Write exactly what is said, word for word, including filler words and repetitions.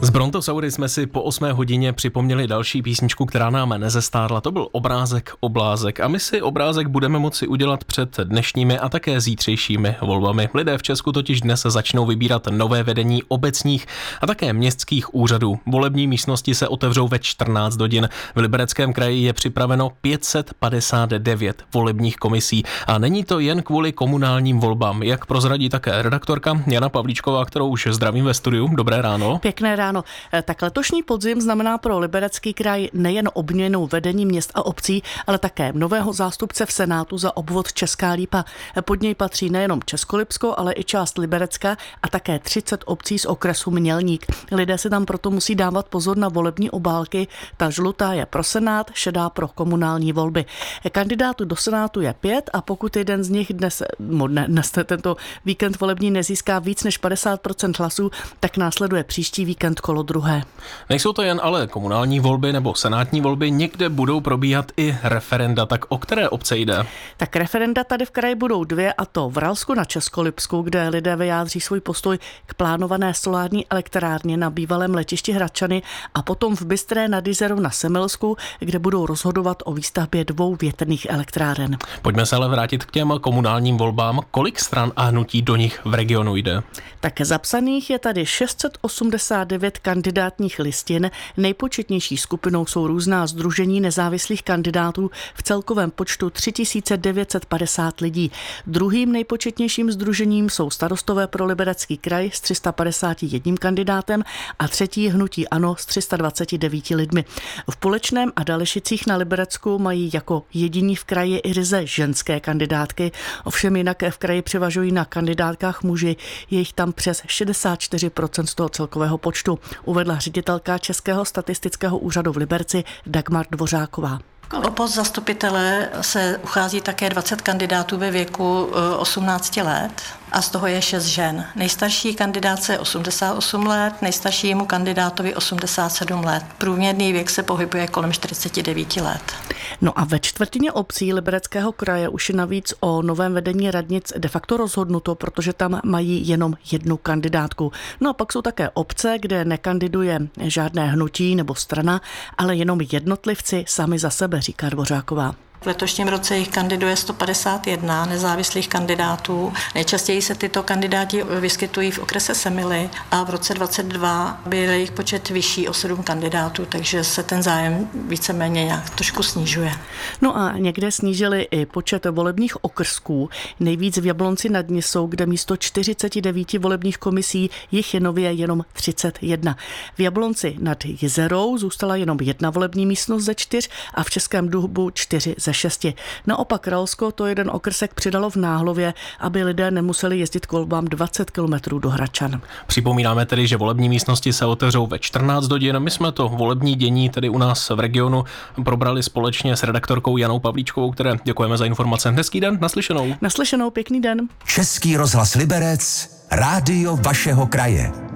Z Brontosaury jsme si po osmé hodině připomněli další písničku, která nám nezestárla. To byl Obrázek, oblázek. A my si obrázek budeme moci udělat před dnešními a také zítřejšími volbami. Lidé v Česku totiž dnes začnou vybírat nové vedení obecních a také městských úřadů. Volební místnosti se otevřou ve čtrnáct hodin. V Libereckém kraji je připraveno pět set padesát devět volebních komisí. A není to jen kvůli komunálním volbám, jak prozradí také redaktorka Jana Pavlíčková, kterou už zdravím ve studiu. Dobré ráno. Pěkné ráno. Tak letošní podzim znamená pro Liberecký kraj nejen obměnu vedení měst a obcí, ale také nového zástupce v Senátu za obvod Česká Lípa. Pod něj patří nejenom Českolipsko, ale i část Liberecka a také třicet obcí z okresu Mělník. Lidé si tam proto musí dávat pozor na volební obálky. Ta žlutá je pro Senát, šedá pro komunální volby. Kandidátů do Senátu je pět a pokud jeden z nich dnes, dnes tento víkend volební nezíská víc než padesát procent hlasů, tak následuje příští víkend kolo druhé. Nejsou to jen ale komunální volby nebo senátní volby, někde budou probíhat i referenda. Tak o které obce jde? Tak referenda tady v kraji budou dvě, a to v Ralsku na Českolipsku, kde lidé vyjádří svůj postoj k plánované solární elektrárně na bývalém letišti Hradčany, a potom v Bystré nad Jizerou na Semilsku, kde budou rozhodovat o výstavbě dvou větrných elektráren. Pojďme se ale vrátit k těm komunálním volbám. Kolik stran a hnutí do nich v regionu jde? Tak zapsaných je tady šest set osmdesát devět kandidátních listin. Nejpočetnější skupinou jsou různá sdružení nezávislých kandidátů v celkovém počtu tři tisíce devět set padesát lidí. Druhým nejpočetnějším sdružením jsou Starostové pro Liberecký kraj s tři sta padesáti jedním kandidátem a třetí hnutí ANO s tři sta dvaceti devíti lidmi. V Polečném a Dalešicích na Liberecku mají jako jediní v kraji i ryze ženské kandidátky, ovšem jinak v kraji převažují na kandidátkách muži, je jich tam přes šedesát čtyři procent z toho celkového počtu, uvedla ředitelka Českého statistického úřadu v Liberci Dagmar Dvořáková. O post zastupitele se uchází také dvacet kandidátů ve věku osmnácti let a z toho je šest žen. Nejstarší kandidátce je osmdesát osm let, nejstaršímu kandidátovi osmdesát sedm let. Průměrný věk se pohybuje kolem čtyřicet devět let. No a ve čtvrtině obcí Libereckého kraje už je navíc o novém vedení radnic de facto rozhodnuto, protože tam mají jenom jednu kandidátku. No a pak jsou také obce, kde nekandiduje žádné hnutí nebo strana, ale jenom jednotlivci sami za sebe, říká Dvořáková. V letošním roce jich kandiduje sto padesát jedna nezávislých kandidátů. Nejčastěji se tyto kandidáti vyskytují v okrese Semily a v roce dvacet dva byl jejich počet vyšší o sedm kandidátů, takže se ten zájem víceméně nějak trošku snižuje. No a někde snížili i počet volebních okrsků. Nejvíc v Jablonci nad Nisou, kde místo čtyřiceti devíti volebních komisí jich je nově jenom třicet jedna. V Jablonci nad Jizerou zůstala jenom jedna volební místnost ze čtyř a v Českém Dubu čtyři ze šesti. Naopak Ralsko to jeden okrsek přidalo v Náhlově, aby lidé nemuseli jezdit k volbám dvacet kilometrů do Hradčan. Připomínáme tedy, že volební místnosti se otevřou ve čtrnáct hodin. My jsme to volební dění tedy u nás v regionu probrali společně s redaktorkou Janou Pavlíčkovou, které děkujeme za informace. Hezký den, naslyšenou. Naslyšenou, pěkný den. Český rozhlas Liberec, rádio vašeho kraje.